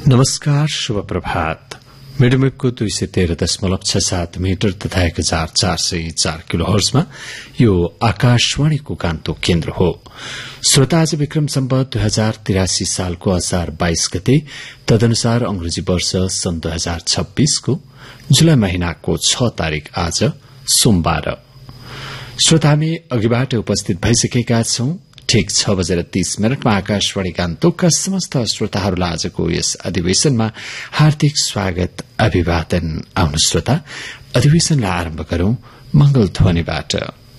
नमस्कार, शुभ प्रभात। मिडमेकको 213.67 मिटर तथा 1404 किलोहर्जमा यो आकाशवाणीको कान्तो केन्द्र हो। श्रोता, आज विक्रम सम्वत 2083 सालको असार 22 गते, तदनुसार अंग्रेजी वर्ष सन् 2026 को जुलाई महीनाको 6 तारिक आज सोमबार। श्रोता, हामी अघिबाट उपस्थित भइसकेका छौं। ठीक 6:30 आकाशवाणी गान्तोकका समस्त श्रोताहरूलाई आजको यस अधिवेशनमा हार्दिक स्वागत अभिवादन। आउनु श्रोता, अधिवेशनलाई आरम्भ गरौं मंगल ध्वनिबाट।